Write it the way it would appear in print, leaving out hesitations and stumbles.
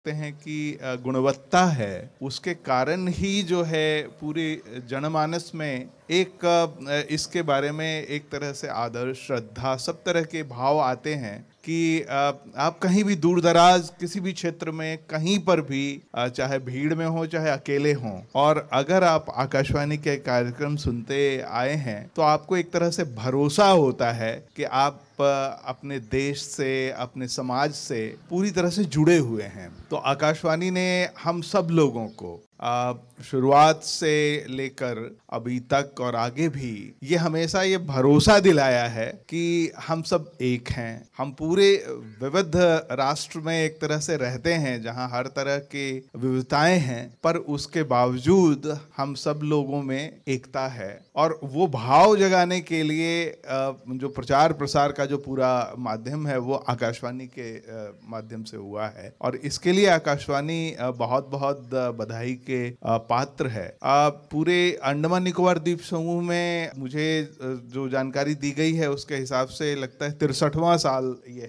सकते हैं कि गुणवत्ता है, उसके कारण ही जो है पूरे जनमानस में एक इसके बारे में एक तरह से आदर, श्रद्धा, सब तरह के भाव आते हैं कि आप कहीं भी दूर दराज किसी भी क्षेत्र में कहीं पर भी चाहे भीड़ में हो चाहे अकेले हों, और अगर आप आकाशवाणी के कार्यक्रम सुनते आए हैं तो आपको एक तरह से भरोसा होता है कि आप अपने देश से, अपने समाज से पूरी तरह से जुड़े हुए हैं। तो आकाशवाणी ने हम सब लोगों को शुरुआत से लेकर अभी तक और आगे भी ये हमेशा ये भरोसा दिलाया है कि हम सब एक हैं। हम पूरे विविध राष्ट्र में एक तरह से रहते हैं जहां हर तरह के विविधताएं हैं, पर उसके बावजूद हम सब लोगों में एकता है। और वो भाव जगाने के लिए जो प्रचार प्रसार का जो पूरा माध्यम है वो आकाशवाणी के माध्यम से हुआ है, और इसके लिए आकाशवाणी बहुत बहुत बधाई के पात्र है। पूरे अंडमान निकोबार द्वीप समूह में मुझे जो जानकारी दी गई है उसके हिसाब से लगता है 63वां साल ये